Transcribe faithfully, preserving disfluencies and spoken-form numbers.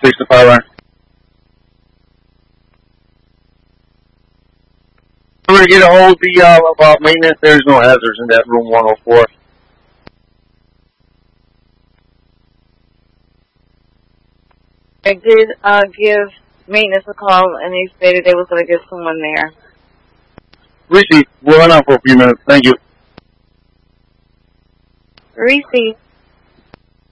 fix the fire line. I'm going to get a hold of the, uh, about maintenance. There's no hazards in that room one oh four. I did uh, give maintenance a call, and they stated they was going to get someone there. Receive. We'll run out for a few minutes. Thank you. Receive.